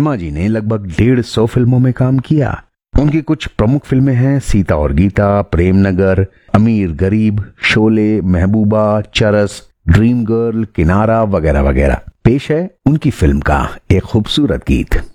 हेमा जी ने लगभग 150 फिल्मों में काम किया। उनकी कुछ प्रमुख फिल्में हैं सीता और गीता, प्रेमनगर, अमीर गरीब, शोले, महबूबा, चरस, ड्रीम गर्ल, किनारा वगैरह वगैरह। पेश है उनकी फिल्म का एक खूबसूरत गीत।